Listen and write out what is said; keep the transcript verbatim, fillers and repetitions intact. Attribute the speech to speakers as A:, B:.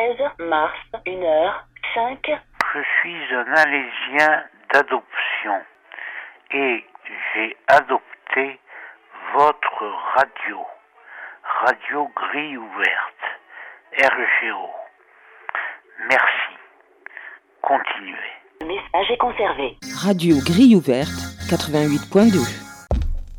A: treize mars, une heure cinq.
B: Je suis un Alésien d'adoption et j'ai adopté votre radio, Radio Grille Ouverte, R G O. Merci. Continuez.
A: Le message est conservé.
C: Radio Grille Ouverte, quatre-vingt-huit point deux.